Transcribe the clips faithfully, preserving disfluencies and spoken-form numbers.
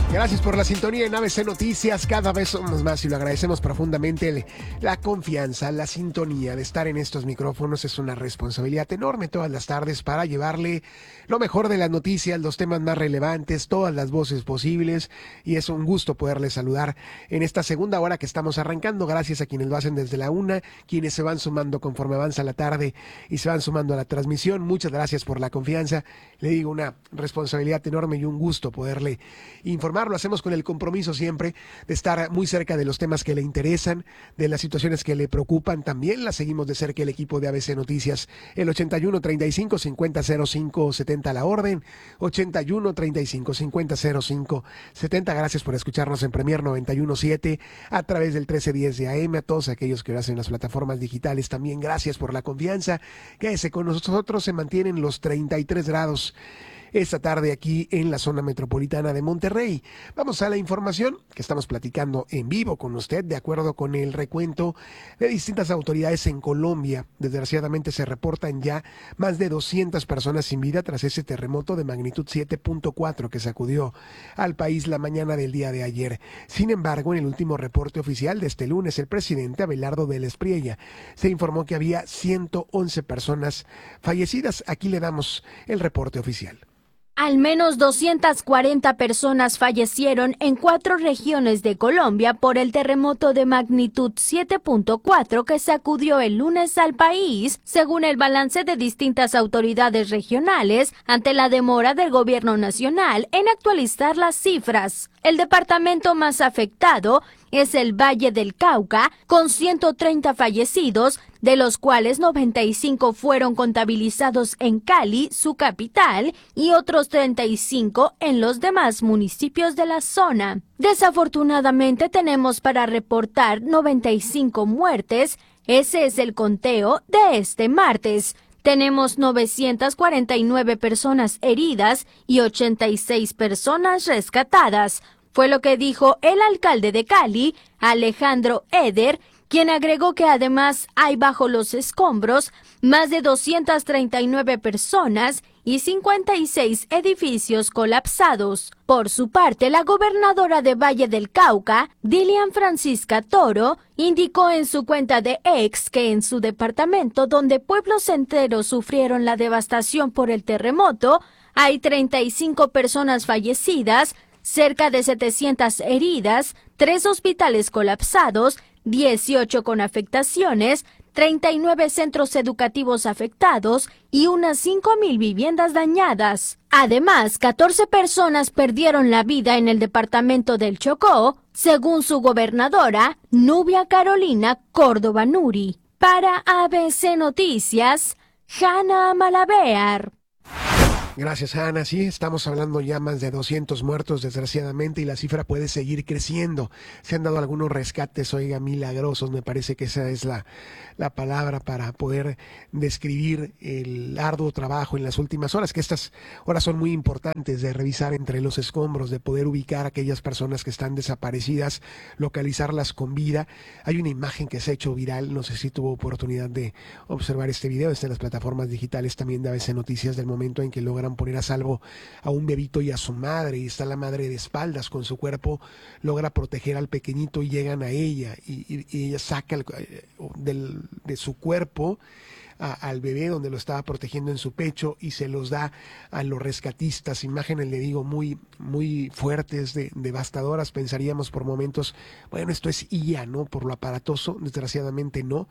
Gracias por la sintonía en A B C Noticias. Cada vez somos más y lo agradecemos profundamente. El, la confianza, la sintonía de estar en estos micrófonos es una responsabilidad enorme todas las tardes para llevarle lo mejor de las noticias, los temas más relevantes, todas las voces posibles. Y es un gusto poderles saludar en esta segunda hora que estamos arrancando. Gracias a quienes lo hacen desde la una, quienes se van sumando conforme avanza la tarde y se van sumando a la transmisión. Muchas gracias por la confianza. Le digo, una responsabilidad enorme y un gusto poderle informar. Lo hacemos con el compromiso siempre de estar muy cerca de los temas que le interesan, de las situaciones que le preocupan. También la seguimos de cerca el equipo de A B C Noticias, el ochenta y uno, treinta y cinco, cincuenta, cero cinco, setenta la orden, ochenta y uno, treinta y cinco, cincuenta, cero cinco, setenta. Gracias por escucharnos en Premier noventa y uno punto siete a través del trece diez de A M. A todos aquellos que lo hacen en las plataformas digitales, también gracias por la confianza. Quédese con nosotros, se mantienen los treinta y tres grados esta tarde aquí en la zona metropolitana de Monterrey. Vamos a la información que estamos platicando en vivo con usted. De acuerdo con el recuento de distintas autoridades en Colombia, desgraciadamente se reportan ya más de doscientas personas sin vida tras ese terremoto de magnitud siete punto cuatro que sacudió al país la mañana del día de ayer. Sin embargo, en el último reporte oficial de este lunes, el presidente Abelardo del Espriella se informó que había ciento once personas fallecidas. Aquí le damos el reporte oficial. Al menos doscientas cuarenta personas fallecieron en cuatro regiones de Colombia por el terremoto de magnitud siete punto cuatro que sacudió el lunes al país, según el balance de distintas autoridades regionales ante la demora del gobierno nacional en actualizar las cifras. El departamento más afectado es el Valle del Cauca, con ciento treinta fallecidos, de los cuales noventa y cinco fueron contabilizados en Cali, su capital, y otros treinta y cinco en los demás municipios de la zona. Desafortunadamente tenemos para reportar noventa y cinco muertes. Ese es el conteo de este martes. Tenemos novecientas cuarenta y nueve personas heridas y ochenta y seis personas rescatadas. Fue lo que dijo el alcalde de Cali, Alejandro Eder, quien agregó que además hay bajo los escombros más de doscientas treinta y nueve personas y cincuenta y seis edificios colapsados. Por su parte, la gobernadora de Valle del Cauca, Dilian Francisca Toro, indicó en su cuenta de X que en su departamento, donde pueblos enteros sufrieron la devastación por el terremoto, hay treinta y cinco personas fallecidas, cerca de setecientas heridas, tres hospitales colapsados, dieciocho con afectaciones, treinta y nueve centros educativos afectados y unas cinco mil viviendas dañadas. Además, catorce personas perdieron la vida en el departamento del Chocó, según su gobernadora, Nubia Carolina Córdoba Nuri. Para A B C Noticias, Hanna Malabear. Gracias, Ana. Sí, estamos hablando ya más de doscientos muertos, desgraciadamente, y la cifra puede seguir creciendo. Se han dado algunos rescates, oiga, milagrosos. Me parece que esa es la, la palabra para poder describir el arduo trabajo en las últimas horas, que estas horas son muy importantes de revisar entre los escombros, de poder ubicar a aquellas personas que están desaparecidas, localizarlas con vida. Hay una imagen que se ha hecho viral, no sé si tuvo oportunidad de observar este video, está en las plataformas digitales también de A B C Noticias, del momento en que logran poner a salvo a un bebito y a su madre, y está la madre de espaldas con su cuerpo, logra proteger al pequeñito y llegan a ella, y, y, y ella saca el, del, de su cuerpo a, al bebé donde lo estaba protegiendo en su pecho y se los da a los rescatistas. Imágenes, le digo, muy, muy fuertes, de, devastadoras. Pensaríamos por momentos, bueno, esto es I A, ¿no? Por lo aparatoso, desgraciadamente no.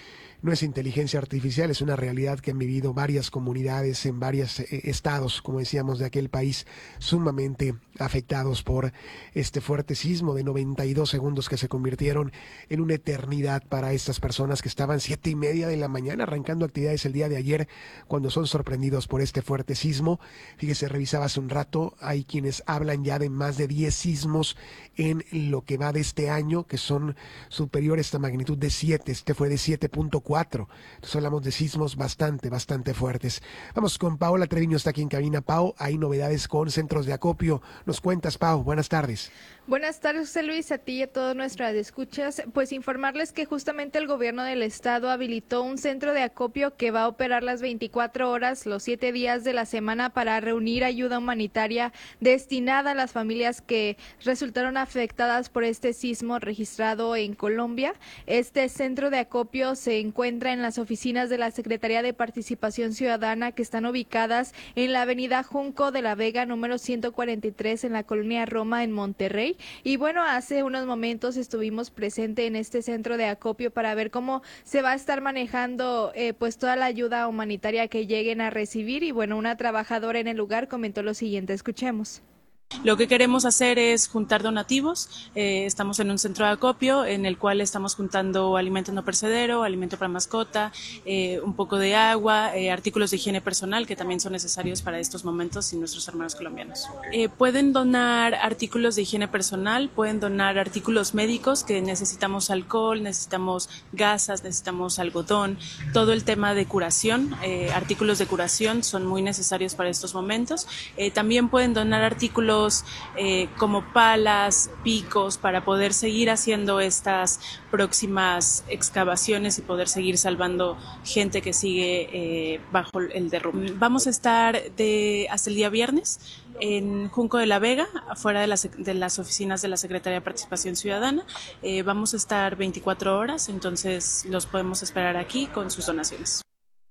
No es inteligencia artificial, es una realidad que han vivido varias comunidades en varios eh, estados, como decíamos, de aquel país, sumamente afectados por este fuerte sismo de noventa y dos segundos que se convirtieron en una eternidad para estas personas que estaban siete y media de la mañana arrancando actividades el día de ayer cuando son sorprendidos por este fuerte sismo. Fíjese, revisaba hace un rato, hay quienes hablan ya de más de diez sismos en lo que va de este año, que son superiores a magnitud de siete. Este fue de siete punto cuatro. cuatro. Entonces hablamos de sismos bastante, bastante fuertes. Vamos con Paola Treviño, está aquí en cabina. Pau, hay novedades con centros de acopio. Nos cuentas, Pau. Buenas tardes. Buenas tardes, José Luis, a ti y a todas nuestras escuchas. Pues informarles que justamente el gobierno del estado habilitó un centro de acopio que va a operar las veinticuatro horas, los siete días de la semana, para reunir ayuda humanitaria destinada a las familias que resultaron afectadas por este sismo registrado en Colombia. Este centro de acopio se encuentra en las oficinas de la Secretaría de Participación Ciudadana, que están ubicadas en la avenida Junco de la Vega, número ciento cuarenta y tres, en la colonia Roma, en Monterrey. Y bueno, hace unos momentos estuvimos presentes en este centro de acopio para ver cómo se va a estar manejando eh, pues toda la ayuda humanitaria que lleguen a recibir. Y bueno, una trabajadora en el lugar comentó lo siguiente, escuchemos. Lo que queremos hacer es juntar donativos. Eh, estamos en un centro de acopio en el cual estamos juntando alimento no perecedero, alimento para mascota, eh, un poco de agua, eh, artículos de higiene personal que también son necesarios para estos momentos y nuestros hermanos colombianos. Eh, pueden donar artículos de higiene personal, pueden donar artículos médicos, que necesitamos alcohol, necesitamos gasas, necesitamos algodón, todo el tema de curación, eh, artículos de curación son muy necesarios para estos momentos. Eh, también pueden donar artículos Eh, como palas, picos, para poder seguir haciendo estas próximas excavaciones y poder seguir salvando gente que sigue eh, bajo el derrumbe. Vamos a estar de, hasta el día viernes en Junco de la Vega, afuera de las, de las oficinas de la Secretaría de Participación Ciudadana. Eh, vamos a estar veinticuatro horas, entonces los podemos esperar aquí con sus donaciones.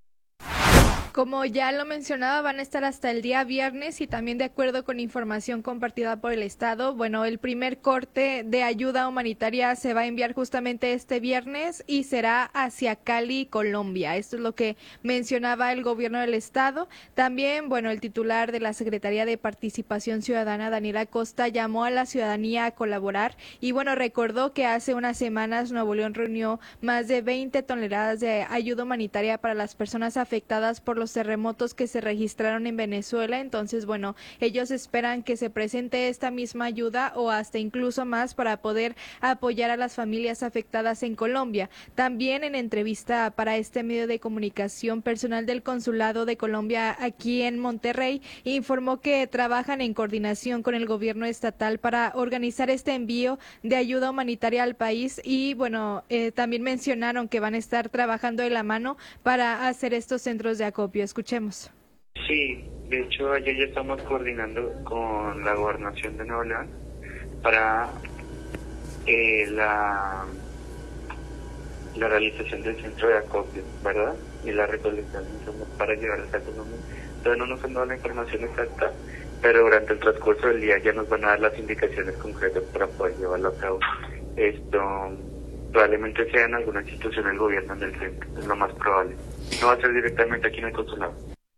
Como ya lo mencionaba, van a estar hasta el día viernes y también de acuerdo con información compartida por el Estado, bueno, el primer corte de ayuda humanitaria se va a enviar justamente este viernes y será hacia Cali, Colombia. Esto es lo que mencionaba el gobierno del Estado. También, bueno, el titular de la Secretaría de Participación Ciudadana, Daniel Acosta, llamó a la ciudadanía a colaborar y, bueno, recordó que hace unas semanas Nuevo León reunió más de veinte toneladas de ayuda humanitaria para las personas afectadas por los terremotos que se registraron en Venezuela. Entonces, bueno, ellos esperan que se presente esta misma ayuda o hasta incluso más para poder apoyar a las familias afectadas en Colombia. También en entrevista para este medio de comunicación, personal del Consulado de Colombia aquí en Monterrey informó que trabajan en coordinación con el gobierno estatal para organizar este envío de ayuda humanitaria al país y, bueno, eh, también mencionaron que van a estar trabajando de la mano para hacer estos centros de acopio. Escuchemos. Sí, de hecho ayer ya estamos coordinando con la Gobernación de Nuevo León para eh, la, la realización del centro de acopio, ¿verdad? Y la recolección de insumos para llevar a Colombia. Todavía no nos han dado la información exacta, pero durante el transcurso del día ya nos van a dar las indicaciones concretas para poder llevarlo a cabo. Esto probablemente sea en alguna institución del gobierno en el centro, es lo más probable. No va a ser directamente aquí en el consulado.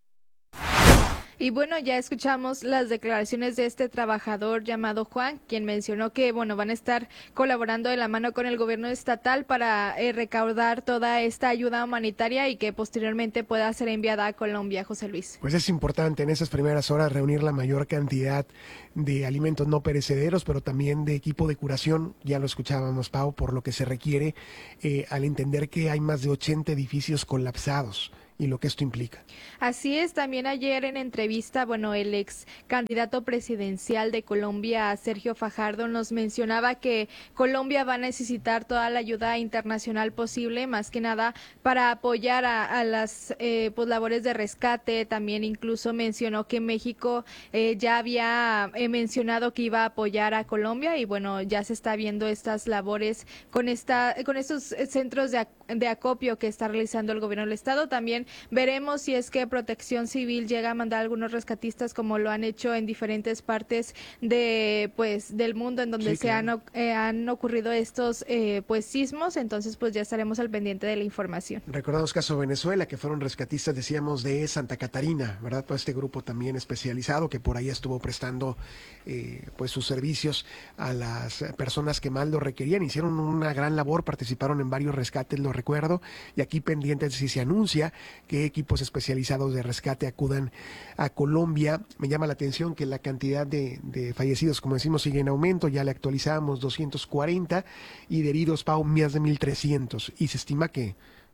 Y bueno, ya escuchamos las declaraciones de este trabajador llamado Juan, quien mencionó que, bueno, van a estar colaborando de la mano con el gobierno estatal para eh, recaudar toda esta ayuda humanitaria y que posteriormente pueda ser enviada a Colombia, José Luis. Pues es importante en esas primeras horas reunir la mayor cantidad de alimentos no perecederos, pero también de equipo de curación, ya lo escuchábamos, Pau, por lo que se requiere eh, al entender que hay más de ochenta edificios colapsados y lo que esto implica. Así es, también ayer en entrevista, bueno, el ex candidato presidencial de Colombia, Sergio Fajardo, nos mencionaba que Colombia va a necesitar toda la ayuda internacional posible, más que nada para apoyar a, a las eh, pues, labores de rescate. También incluso mencionó que México eh, ya había eh, mencionado que iba a apoyar a Colombia y bueno, ya se está viendo estas labores con esta con estos centros de, de acopio que está realizando el gobierno del estado. También veremos si es que Protección Civil llega a mandar algunos rescatistas como lo han hecho en diferentes partes de pues del mundo en donde sí, se claro. han, eh, han ocurrido estos eh, pues sismos. Entonces pues ya estaremos al pendiente de la información. Recordamos caso Venezuela, que fueron rescatistas, decíamos, de Santa Catarina, ¿verdad? Todo este grupo también especializado que por ahí estuvo prestando eh, pues sus servicios a las personas que más lo requerían. Hicieron una gran labor, participaron en varios rescates, lo recuerdo, y aquí pendientes si se anuncia que equipos especializados de rescate acudan a Colombia. Me llama la atención que la cantidad de, de fallecidos, como decimos, sigue en aumento. Ya le actualizamos doscientos cuarenta y de heridos, Pau, más de mil trescientos. Y se estima que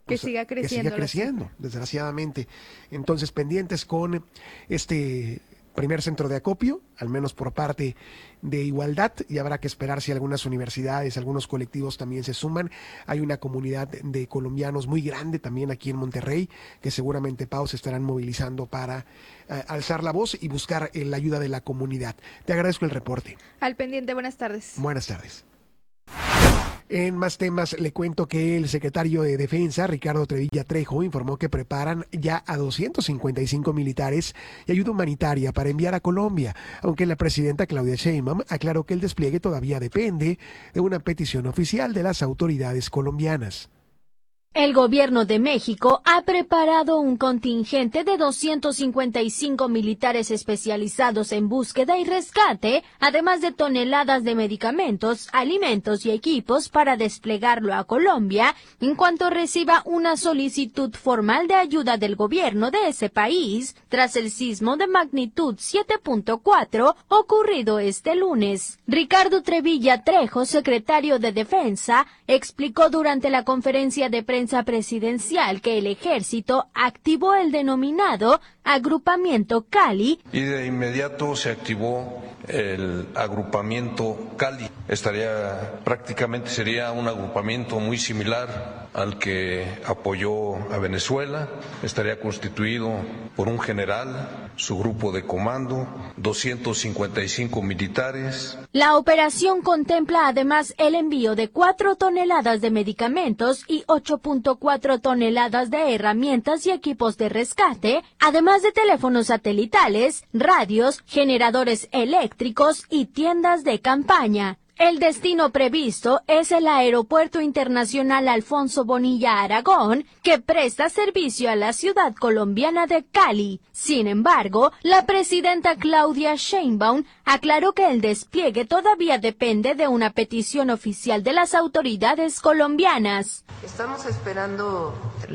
Que siga creciendo. Que siga creciendo, desgraciadamente. Entonces, pendientes con este primer centro de acopio, al menos por parte de Igualdad, y habrá que esperar si algunas universidades, algunos colectivos también se suman. Hay una comunidad de colombianos muy grande también aquí en Monterrey, que seguramente, Pau, se estarán movilizando para uh, alzar la voz y buscar eh, la ayuda de la comunidad. Te agradezco el reporte. Al pendiente, buenas tardes. Buenas tardes. En más temas, le cuento que el secretario de Defensa, Ricardo Trevilla Trejo, informó que preparan ya a doscientos cincuenta y cinco militares y ayuda humanitaria para enviar a Colombia, aunque la presidenta Claudia Sheinbaum aclaró que el despliegue todavía depende de una petición oficial de las autoridades colombianas. El gobierno de México ha preparado un contingente de doscientos cincuenta y cinco militares especializados en búsqueda y rescate, además de toneladas de medicamentos, alimentos y equipos para desplegarlo a Colombia en cuanto reciba una solicitud formal de ayuda del gobierno de ese país tras el sismo de magnitud siete punto cuatro ocurrido este lunes. Ricardo Trevilla Trejo, secretario de Defensa, explicó durante la conferencia de prensa presidencial que el ejército activó el denominado agrupamiento Cali y de inmediato se activó el agrupamiento Cali. Estaría prácticamente sería un agrupamiento muy similar al que apoyó a Venezuela. Estaría constituido por un general, su grupo de comando, doscientos cincuenta y cinco militares. La operación contempla además el envío de cuatro toneladas de medicamentos y ocho punto cuatro toneladas de herramientas y equipos de rescate, además de teléfonos satelitales, radios, generadores eléctricos y tiendas de campaña. El destino previsto es el Aeropuerto Internacional Alfonso Bonilla Aragón, que presta servicio a la ciudad colombiana de Cali. Sin embargo, la presidenta Claudia Sheinbaum aclaró que el despliegue todavía depende de una petición oficial de las autoridades colombianas. Estamos esperando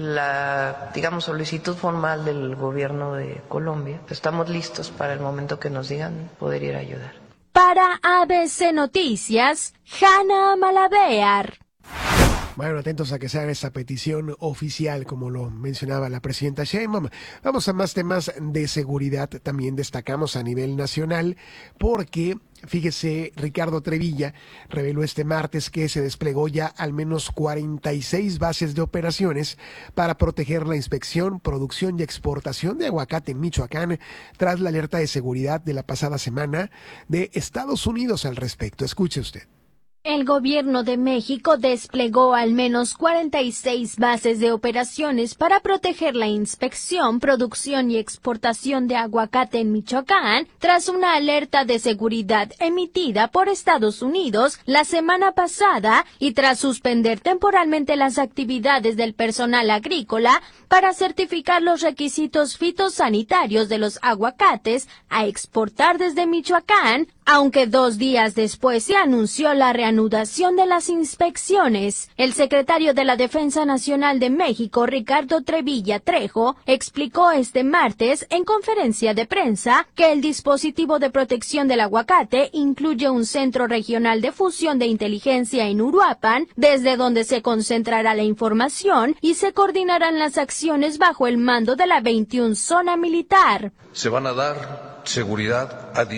la, digamos, solicitud formal del gobierno de Colombia. Estamos listos para el momento que nos digan poder ir a ayudar. Para A B C Noticias, Hanna Malavear. Bueno, atentos a que se haga esa petición oficial, como lo mencionaba la presidenta Sheinbaum. Vamos a más temas de seguridad, también destacamos a nivel nacional, porque fíjese, Ricardo Trevilla reveló este martes que se desplegó ya al menos cuarenta y seis bases de operaciones para proteger la inspección, producción y exportación de aguacate en Michoacán, tras la alerta de seguridad de la pasada semana de Estados Unidos al respecto. Escuche usted. El gobierno de México desplegó al menos cuarenta y seis bases de operaciones para proteger la inspección, producción y exportación de aguacate en Michoacán, tras una alerta de seguridad emitida por Estados Unidos la semana pasada y tras suspender temporalmente las actividades del personal agrícola para certificar los requisitos fitosanitarios de los aguacates a exportar desde Michoacán, aunque dos días después se anunció la reanudación de las inspecciones. El secretario de la Defensa Nacional de México, Ricardo Trevilla Trejo, explicó este martes en conferencia de prensa que el dispositivo de protección del aguacate incluye un centro regional de fusión de inteligencia en Uruapan, desde donde se concentrará la información y se coordinarán las acciones bajo el mando de la veintiuna Zona Militar. Se van a dar seguridad a